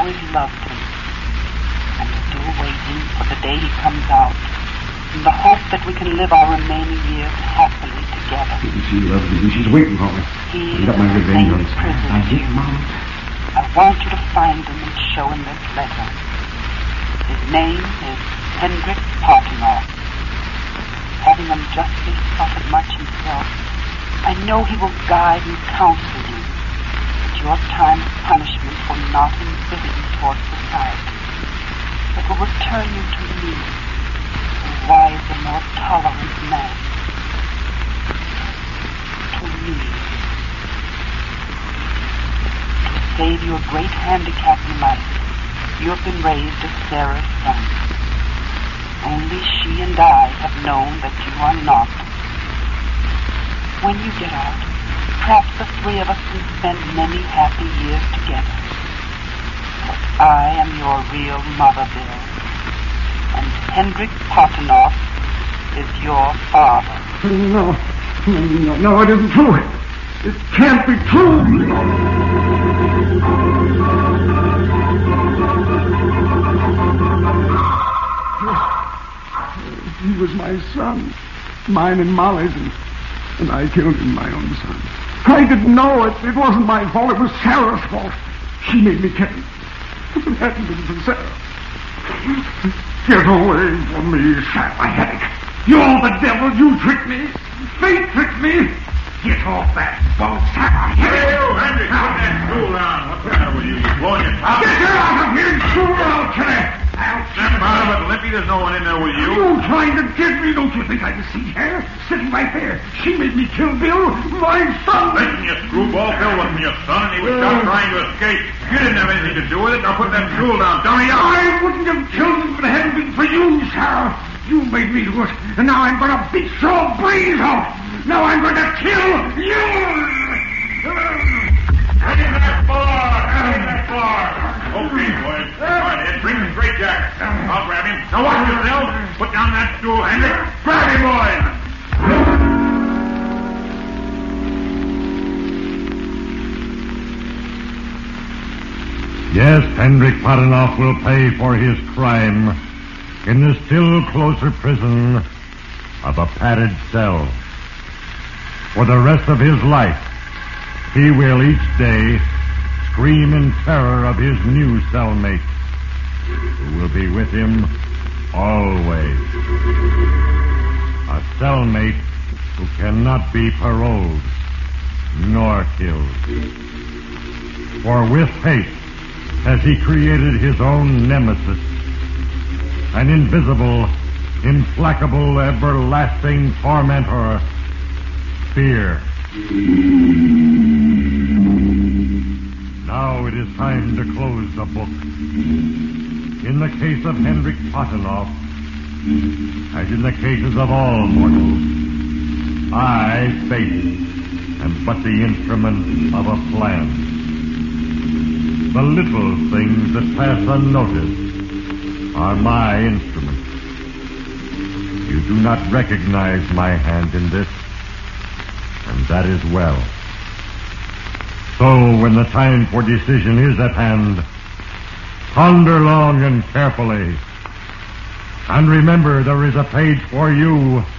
he loved him. I'm still waiting for the day he comes out, in the hope that we can live our remaining years happily together. She loves me. She's waiting for me. I got my revenge on Sam. I did, Mom. I want you to find him and show him this letter. His name is Hendrik Partenov. Having unjustly suffered much himself, I know he will guide and counsel you, but your time of punishment will not embitter you towards society, but will return you to me, a wiser, more tolerant man. To me. To save you a great handicap in life, you have been raised as Sarah's son. Only she and I have known that you are not. When you get out, perhaps the three of us can spend many happy years together. For I am your real mother, Bill. And Hendrik Partenov is your father. No, it isn't true. It can't be true. He was my son, mine and Molly's, and I killed him, my own son. I didn't know it. It wasn't my fault. It was Sarah's fault. She made me kill him. If it hadn't been for Sarah. Get away from me, Sarah Hedrick. You're the devil. You tricked me. Fate tricked me. Get off that boat, Sarah Hedrick. Hey, you, Hendrik, put that stool down. What's the matter with you? You blowing your top? Get her out of here, stool, I'll kill her. Snap out of it, Lippy. There's no one in there with you. You trying to get me? Don't you think I can see her? Sitting right there. She made me kill Bill, my son. Listen, you screwball. Bill wasn't your son, and he was shot trying to escape. You didn't have anything to do with it. Now put that stool down. Dummy out. I wouldn't have killed him if it hadn't been for you, Sarah. You made me do it, and now I'm going to beat your brains out. Now I'm going to kill you. Get in that bar. Get in that bar. Okay, boys. Go ahead. Bring the straight jacket. I'll grab him. Now watch yourself. Put down that stool, Hendrik. Grab him, boys. Yes, Hendrik Partenov will pay for his crime in the still closer prison of a padded cell. For the rest of his life, he will each day scream in terror of his new cellmate, who will be with him always. A cellmate who cannot be paroled nor killed. For with fate has he created his own nemesis, an invisible, implacable, everlasting tormentor, fear. Now it is time to close the book. In the case of Hendrik Partenov, as in the cases of all mortals, I, fate, am but the instrument of a plan. The little things that pass unnoticed are my instruments. You do not recognize my hand in this, and that is well. So, when the time for decision is at hand, ponder long and carefully. And remember, there is a page for you